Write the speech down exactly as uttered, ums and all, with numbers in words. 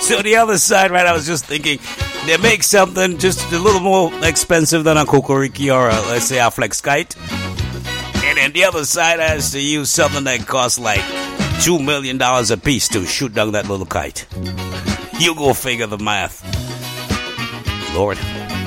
So the other side, right, I was just thinking, they make something just a little more expensive than a Kokoriki or, a, let's say, a Flex Kite. And then the other side has to use something that costs like two million dollars a piece to shoot down that little kite. You go figure the math. Lord.